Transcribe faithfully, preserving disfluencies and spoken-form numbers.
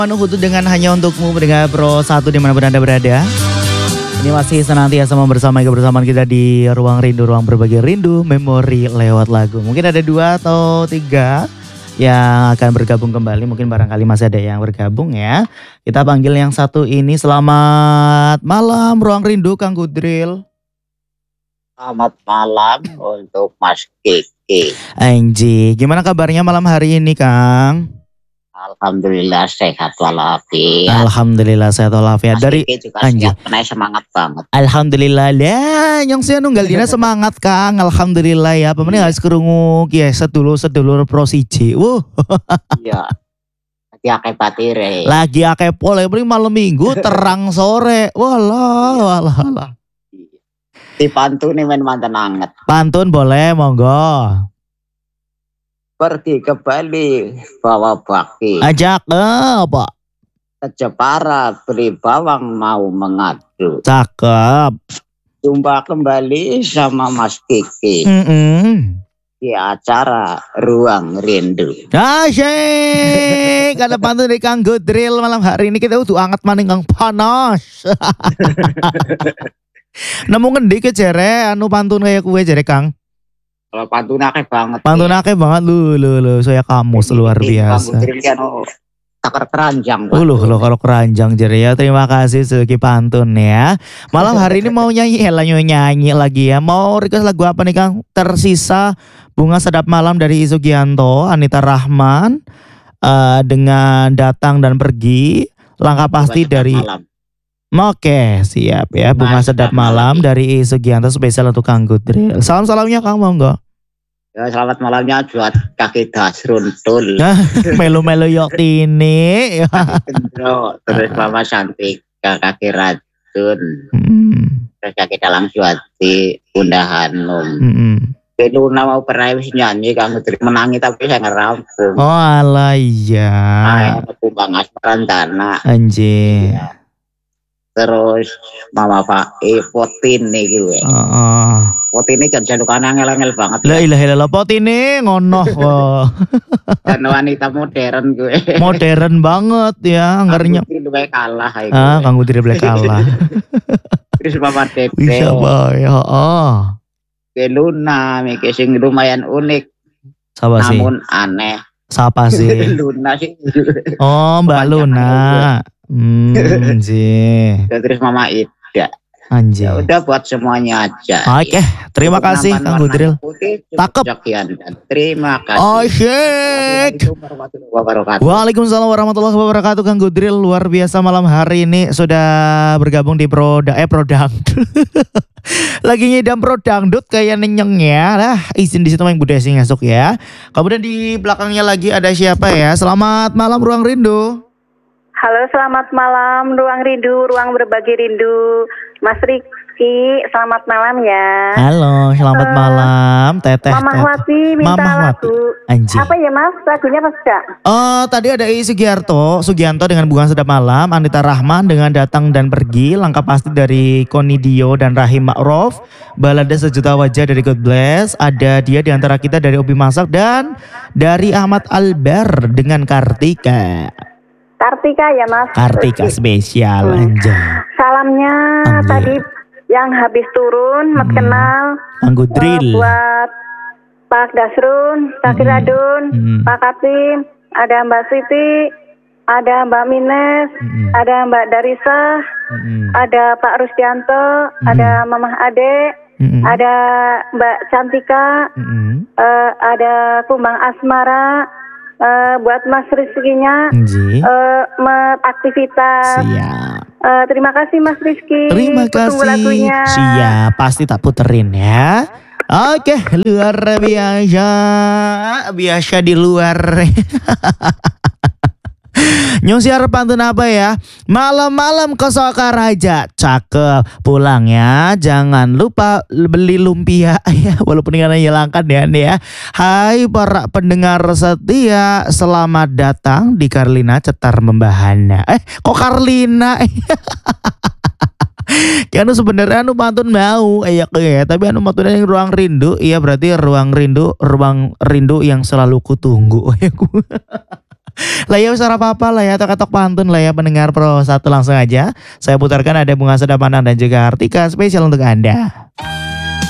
Penuh Khutu dengan Hanya Untukmu mendengar Pro satu dimanapun Anda berada. Ini masih senantiasa bersama kebersamaan kita di Ruang Rindu, Ruang Berbagi Rindu, Memori lewat lagu. Mungkin ada dua atau tiga yang akan bergabung kembali. Mungkin barangkali masih ada yang bergabung ya. Kita panggil yang satu ini. Selamat malam Ruang Rindu, Kang Gudril. Selamat malam untuk Mas Kiki. Anji, gimana kabarnya malam hari ini, Kang? Alhamdulillah sehat walafiat. Alhamdulillah sehat walafiat. Mas Dari Kiki juga Anji. sehat, penuh semangat banget. Alhamdulillah lah, yang saya nunggal dina semangat Kang. Alhamdulillah ya. Pemenang harus kerungu ya sedulur sedulur pro siji. Wuh. Iya. Lagi akeh batire. Lagi akeh pole beri malam minggu terang sore. Walah, walah, walah. Dipantuni men mantan anget. Pantun boleh, monggo. Pergi ke Bali bawa baki. Ajak eh apa? Ke Jepara beli bawang mau mengadu. Cakep. Jumpa kembali sama Mas Kiki Mm-mm. di acara Ruang Rindu. Asyik. Ada pantun dari Kang Gudril malam hari ini kita udah anget maning kang panas. Nemu ngendi ke jere anu pantun kayak kue jere Kang? Kalau pantun akeh banget. Pantun akeh banget lu lu lu saya kamus luar biasa. Takar keranjang. Uh, loh, loh kalau keranjang jere ya. Terima kasih segi pantun ya. Malam hari ini mau nyanyi lah nyanyi lagi ya. Mau request lagu apa nih Kang? Tersisa Bunga Sedap Malam dari Sugianto, Anita Rahman uh, dengan Datang dan Pergi, Langkah Pasti dari Malam. Oke, siap ya. Bunga Sedap Malam dari Sugianto spesial untuk Kang Gudril. Salam-salamnya Kang monggo. Ya, selamat malamnya buat kaki dasrun tul. Melu-melu yok tini. Gendro, terus Mama Santika kaki racun. Hmm. Terus kaki dalam suati Bunda Hanum. Hmm. Luna mau pernah wis nyanyi Kang Gudril menangi tapi saya ngerampung. Oh alah iya. Ayo kumbang asmaran tanah. Anjir. Ya. Terus Mama Pak E Potin nih gue. Heeh. Potin ini jangan angel-angel banget. La ilaha illallah pot ini ngono. Dan wanita modern gue. Modern banget ya, anggarnya. Kang Gudril kalah ya. Ah, Kang Gudril boleh kalah. Terus Mama Dede. Bisa bae, heeh. Ke Luna mikir sing lumayan unik. Siapa sih? Namun aneh. Siapa sih? Luna sih. Oh, Mbak Luna. Hmm, sih. Terus Mama Ida. Anjir. Ya udah buat semuanya aja. Oke, terima Untuk kasih penampilan Kang warna Gudril. putih, Cakep. sekian dan terima kasih. Asyik. Assalamualaikum warahmatullahi wabarakatuh. Waalaikumsalam warahmatullahi wabarakatuh. Kang Gudril luar biasa malam hari ini sudah bergabung di Proda eh Prodang. Lagi nyedam Pro Dangdut kayak nenyeng ya. Lah, izin di situ main budaya sing ngasuk ya. Kemudian di belakangnya lagi ada siapa ya? Selamat malam Ruang Rindu. Halo, selamat malam Ruang Rindu, Ruang Berbagi Rindu. Mas Riki, selamat malam ya. Halo, selamat Uh, malam Teteh. Mama Teteh. Wati minta Mama Wati. lagu. Anjing. Apa ya Mas? Lagunya Mas Kak? Oh, tadi ada I Sugiarto, Sugianto dengan Bunga Sedap Malam, Anita Rahman dengan Datang dan Pergi, Langkah Pasti dari Konidio dan Rahim Ma'ruf, Balada Sejuta Wajah dari God Bless, ada Dia di Antara Kita dari Obi Masak, dan dari Ahmad Albar dengan Kartika. Kartika ya Mas. Kartika spesial Hmm. anjay. Salamnya Anjay. tadi yang habis turun, Mas Hmm. kenal. Kang eh, Gudril. buat Pak Dasrun, Pak Hmm. Kiradun, Hmm. Pak Katim, ada Mbak Siti, ada Mbak Mines, Hmm. ada Mbak Darisa, Mm-mm. ada Pak Rusdianto, Hmm. ada Mamah Ade, Mm-mm. ada Mbak Cantika, Mm-mm. eh, ada Kumbang Asmara, eh, buat Mas Rizkinya, Anjay. eh, met aktivitas. Siap. Eh, terima kasih Mas Rizky. Terima Tunggu kasih. lagunya. Siap, pasti tak puterin ya. Oke, luar biasa. Biasa di luar. Nyusiar pantun apa ya? Malam-malam ke Sokaraja. Cakep. Pulang ya. Jangan lupa beli lumpia ya. Walaupun dengan hilangkan ya nih ya. Hai para pendengar setia, selamat datang di Karlina Cetar Membahana. Eh, kok Karlina? Ya anu sebenarnya anu pantun mau ya ya, tapi anu pantun yang Ruang Rindu, iya berarti Ruang Rindu, Ruang Rindu yang selalu kutunggu. Lah ya usah apa-apa lah ya, ketok pantun lah ya pendengar Pro satu langsung aja. Saya putarkan ada Bunga Sedapanan dan juga Artika spesial untuk Anda.